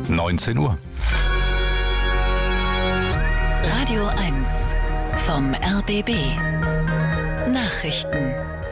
19 Uhr. Radio 1 vom RBB. Nachrichten.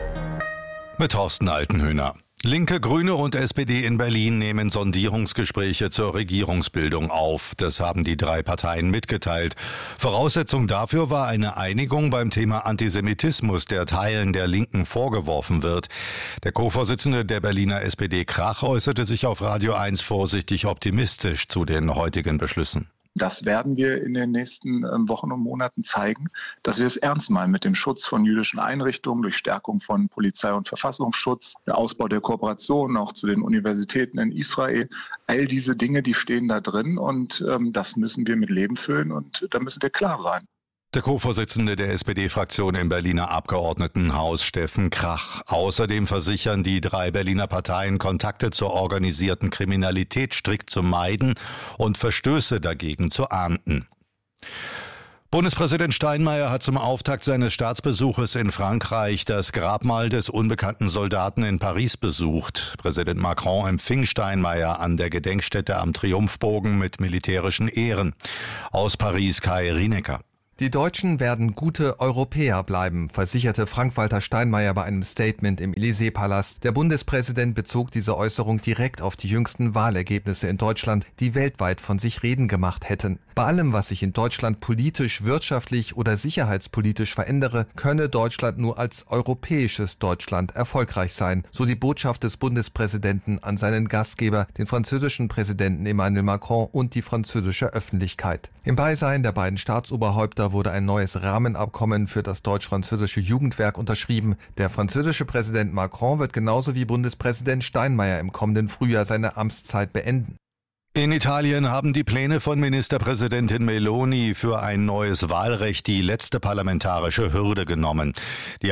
Mit Thorsten Altenhöhner. Linke, Grüne und SPD in Berlin nehmen Sondierungsgespräche zur Regierungsbildung auf. Das haben die drei Parteien mitgeteilt. Voraussetzung dafür war eine Einigung beim Thema Antisemitismus, der Teilen der Linken vorgeworfen wird. Der Co-Vorsitzende der Berliner SPD Krach äußerte sich auf Radio 1 vorsichtig optimistisch zu den heutigen Beschlüssen. Das werden wir in den nächsten Wochen und Monaten zeigen, dass wir es ernst meinen mit dem Schutz von jüdischen Einrichtungen durch Stärkung von Polizei- und Verfassungsschutz, der Ausbau der Kooperation auch zu den Universitäten in Israel. All diese Dinge, die stehen da drin und das müssen wir mit Leben füllen und da müssen wir klar sein. Der Co-Vorsitzende der SPD-Fraktion im Berliner Abgeordnetenhaus, Steffen Krach. Außerdem versichern die drei Berliner Parteien, Kontakte zur organisierten Kriminalität strikt zu meiden und Verstöße dagegen zu ahnden. Bundespräsident Steinmeier hat zum Auftakt seines Staatsbesuches in Frankreich das Grabmal des unbekannten Soldaten in Paris besucht. Präsident Macron empfing Steinmeier an der Gedenkstätte am Triumphbogen mit militärischen Ehren. Aus Paris Kai Rienecker. Die Deutschen werden gute Europäer bleiben, versicherte Frank-Walter Steinmeier bei einem Statement im Élysée-Palast. Der Bundespräsident bezog diese Äußerung direkt auf die jüngsten Wahlergebnisse in Deutschland, die weltweit von sich reden gemacht hätten. Bei allem, was sich in Deutschland politisch, wirtschaftlich oder sicherheitspolitisch verändere, könne Deutschland nur als europäisches Deutschland erfolgreich sein, so die Botschaft des Bundespräsidenten an seinen Gastgeber, den französischen Präsidenten Emmanuel Macron und die französische Öffentlichkeit. Im Beisein der beiden Staatsoberhäupter wurde ein neues Rahmenabkommen für das deutsch-französische Jugendwerk unterschrieben. Der französische Präsident Macron wird genauso wie Bundespräsident Steinmeier im kommenden Frühjahr seine Amtszeit beenden. In Italien haben die Pläne von Ministerpräsidentin Meloni für ein neues Wahlrecht die letzte parlamentarische Hürde genommen. Die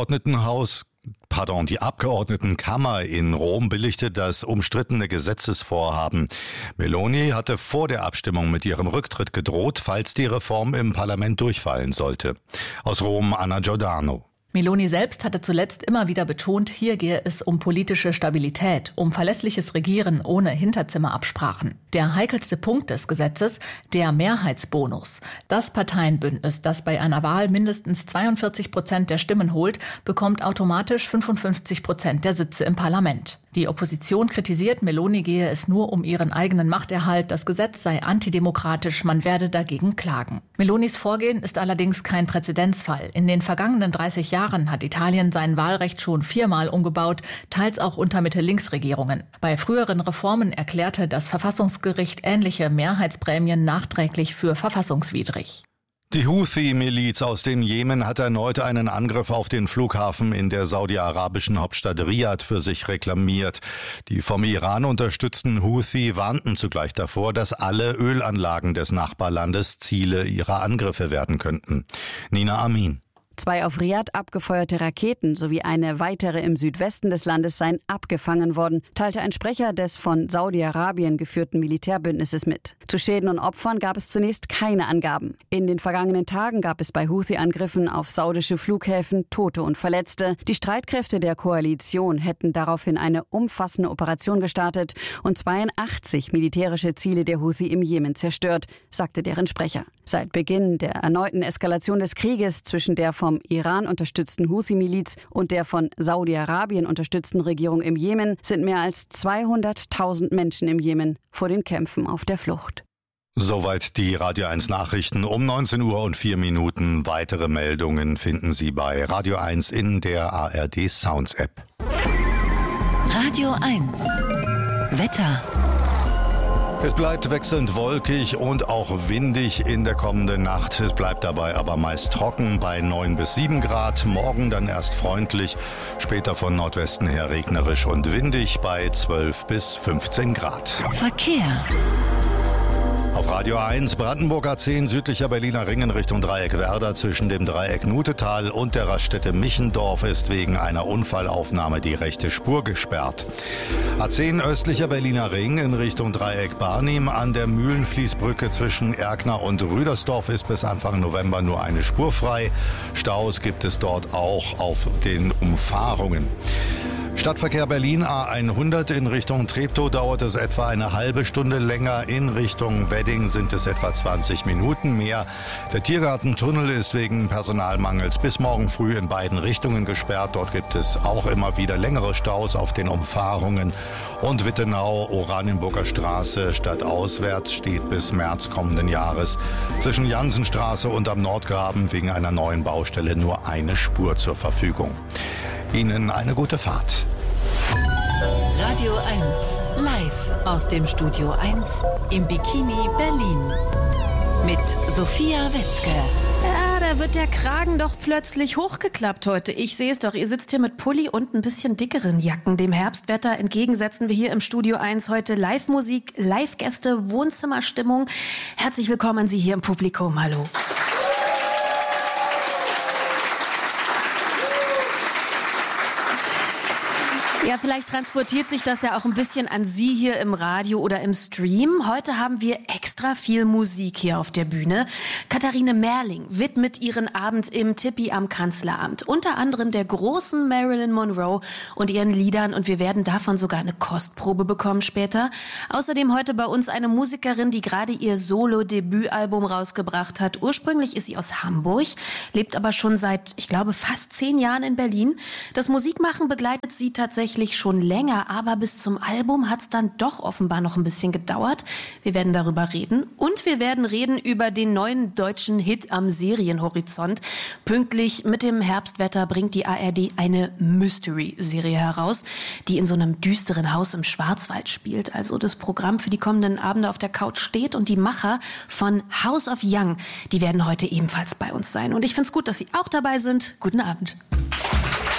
Abgeordnetenkammer in Rom billigte das umstrittene Gesetzesvorhaben. Meloni hatte vor der Abstimmung mit ihrem Rücktritt gedroht, falls die Reform im Parlament durchfallen sollte. Aus Rom Anna Giordano. Meloni selbst hatte zuletzt immer wieder betont, hier gehe es um politische Stabilität, um verlässliches Regieren ohne Hinterzimmerabsprachen. Der heikelste Punkt des Gesetzes, der Mehrheitsbonus. Das Parteienbündnis, das bei einer Wahl mindestens 42% der Stimmen holt, bekommt automatisch 55% der Sitze im Parlament. Die Opposition kritisiert, Meloni gehe es nur um ihren eigenen Machterhalt, das Gesetz sei antidemokratisch, man werde dagegen klagen. Melonis Vorgehen ist allerdings kein Präzedenzfall. In den vergangenen 30 Jahren hat Italien sein Wahlrecht schon 4-mal umgebaut, teils auch unter Mitte-Links-Regierungen. Bei früheren Reformen erklärte das Verfassungsgericht ähnliche Mehrheitsprämien nachträglich für verfassungswidrig. Die Houthi-Miliz aus dem Jemen hat erneut einen Angriff auf den Flughafen in der saudi-arabischen Hauptstadt Riad für sich reklamiert. Die vom Iran unterstützten Houthi warnten zugleich davor, dass alle Ölanlagen des Nachbarlandes Ziele ihrer Angriffe werden könnten. Nina Amin. 2 auf Riad abgefeuerte Raketen sowie eine weitere im Südwesten des Landes seien abgefangen worden, teilte ein Sprecher des von Saudi-Arabien geführten Militärbündnisses mit. Zu Schäden und Opfern gab es zunächst keine Angaben. In den vergangenen Tagen gab es bei Houthi-Angriffen auf saudische Flughäfen Tote und Verletzte. Die Streitkräfte der Koalition hätten daraufhin eine umfassende Operation gestartet und 82 militärische Ziele der Houthi im Jemen zerstört, sagte deren Sprecher. Seit Beginn der erneuten Eskalation des Krieges zwischen der vom Iran unterstützten Houthi-Miliz und der von Saudi-Arabien unterstützten Regierung im Jemen sind mehr als 200.000 Menschen im Jemen vor den Kämpfen auf der Flucht. Soweit die Radio 1 Nachrichten um 19:04. Weitere Meldungen finden Sie bei Radio 1 in der ARD Sounds App. Radio 1 Wetter. Es bleibt wechselnd wolkig und auch windig in der kommenden Nacht. Es bleibt dabei aber meist trocken bei 9 bis 7 Grad. Morgen dann erst freundlich, später von Nordwesten her regnerisch und windig bei 12 bis 15 Grad. Verkehr. Auf Radio 1 Brandenburg A10 südlicher Berliner Ring in Richtung Dreieck Werder zwischen dem Dreieck Nutetal und der Raststätte Michendorf ist wegen einer Unfallaufnahme die rechte Spur gesperrt. A10 östlicher Berliner Ring in Richtung Dreieck Barnim an der Mühlenfließbrücke zwischen Erkner und Rüdersdorf ist bis Anfang November nur eine Spur frei. Staus gibt es dort auch auf den Umfahrungen. Stadtverkehr Berlin A100 in Richtung Treptow dauert es etwa eine halbe Stunde länger. In Richtung Wedding sind es etwa 20 Minuten mehr. Der Tiergartentunnel ist wegen Personalmangels bis morgen früh in beiden Richtungen gesperrt. Dort gibt es auch immer wieder längere Staus auf den Umfahrungen. Und Wittenau, Oranienburger Straße stadtauswärts steht bis März kommenden Jahres zwischen Jansenstraße und am Nordgraben wegen einer neuen Baustelle nur eine Spur zur Verfügung. Ihnen eine gute Fahrt. Radio 1, live aus dem Studio 1 im Bikini Berlin. Mit Sophia Wetzke. Ja, da wird der Kragen doch plötzlich hochgeklappt heute. Ich sehe es doch, ihr sitzt hier mit Pulli und ein bisschen dickeren Jacken. Dem Herbstwetter entgegen setzen wir hier im Studio 1 heute Live-Musik, Live-Gäste, Wohnzimmerstimmung. Herzlich willkommen an Sie hier im Publikum. Hallo. Ja, vielleicht transportiert sich das ja auch ein bisschen an Sie hier im Radio oder im Stream. Heute haben wir extra viel Musik hier auf der Bühne. Katharine Merling widmet ihren Abend im Tippi am Kanzleramt. Unter anderem der großen Marilyn Monroe und ihren Liedern. Und wir werden davon sogar eine Kostprobe bekommen später. Außerdem heute bei uns eine Musikerin, die gerade ihr Solo-Debütalbum rausgebracht hat. Ursprünglich ist sie aus Hamburg, lebt aber schon seit, ich glaube, fast 10 Jahren in Berlin. Das Musikmachen begleitet sie tatsächlich schon länger, aber bis zum Album hat es dann doch offenbar noch ein bisschen gedauert. Wir werden darüber reden und wir werden reden über den neuen deutschen Hit am Serienhorizont. Pünktlich mit dem Herbstwetter bringt die ARD eine Mystery-Serie heraus, die in so einem düsteren Haus im Schwarzwald spielt. Also das Programm für die kommenden Abende auf der Couch steht und die Macher von House of Young, die werden heute ebenfalls bei uns sein. Und ich finde es gut, dass Sie auch dabei sind. Guten Abend.